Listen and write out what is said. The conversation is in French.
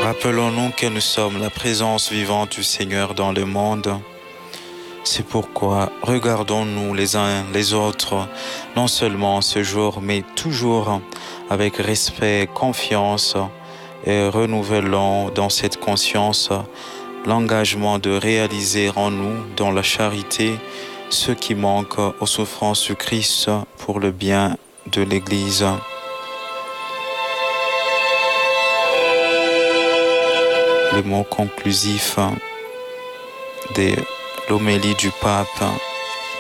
Rappelons-nous que nous sommes la présence vivante du Seigneur dans le monde. C'est pourquoi regardons-nous les uns les autres, non seulement ce jour, mais toujours avec respect, confiance, et renouvelons dans cette conscience l'engagement de réaliser en nous, dans la charité, ce qui manque aux souffrances du Christ pour le bien de l'Église. Les mots conclusifs de l'homélie du pape.